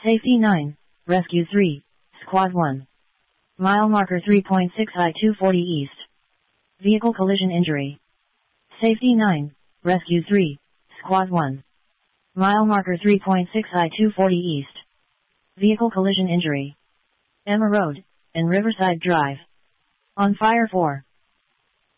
Safety 9, Rescue 3, Squad 1. Mile marker 3.6 I-240 East. Vehicle collision injury. Safety 9, Rescue 3, Squad 1. Mile marker 3.6 I-240 East. Vehicle collision injury. Emma Road, and Riverside Drive. On fire 4.